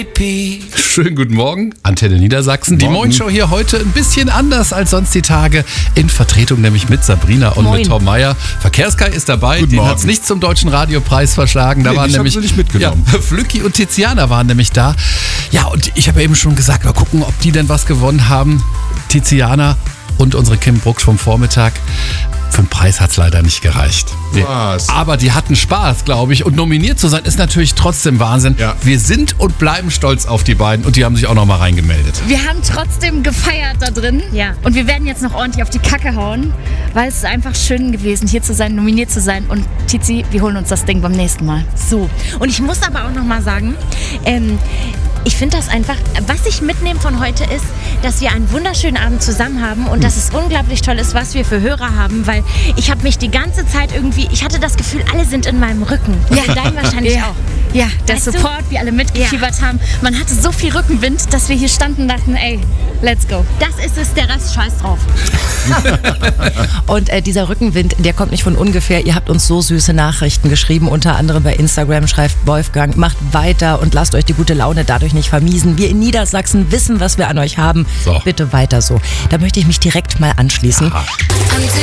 Schönen guten Morgen, Antenne Niedersachsen. Die Moin-Show hier heute ein bisschen anders als sonst die Tage. In Vertretung nämlich mit Sabrina und mit Tom Meyer. Verkehrskai ist dabei, den hat es nicht zum Deutschen Radiopreis verschlagen. Da waren nämlich nicht mitgenommen. Ja, Flücki und Tiziana waren nämlich da. Ja, und ich habe eben schon gesagt, mal gucken, ob die denn was gewonnen haben. Tiziana und unsere Kim Brooks vom Vormittag. Für den Preis hat es leider nicht gereicht. Was? Aber die hatten Spaß, glaube ich. Und nominiert zu sein ist natürlich trotzdem Wahnsinn. Ja. Wir sind und bleiben stolz auf die beiden. Und die haben sich auch noch mal reingemeldet. Wir haben trotzdem gefeiert da drin. Ja. Und wir werden jetzt noch ordentlich auf die Kacke hauen, weil es ist einfach schön gewesen, hier zu sein, nominiert zu sein. Und Tizi, wir holen uns das Ding beim nächsten Mal. So, und ich muss aber auch noch mal sagen, ich finde das einfach, was ich mitnehme von heute ist, dass wir einen wunderschönen Abend zusammen haben und dass es unglaublich toll ist, was wir für Hörer haben, weil ich habe mich die ganze Zeit irgendwie, ich hatte das Gefühl, alle sind in meinem Rücken. Ja, dein wahrscheinlich auch. Ja, der Weißt du? Support, wie alle mitgefiebert haben. Man hatte so viel Rückenwind, dass wir hier standen und dachten, ey, let's go. Das ist es, der Rest scheiß drauf. Und dieser Rückenwind, der kommt nicht von ungefähr. Ihr habt uns so süße Nachrichten geschrieben, unter anderem bei Instagram schreibt Wolfgang, macht weiter und lasst euch die gute Laune dadurch nicht vermiesen. Wir in Niedersachsen wissen, was wir an euch haben. So. Bitte weiter so. Da möchte ich mich direkt mal anschließen. Aha.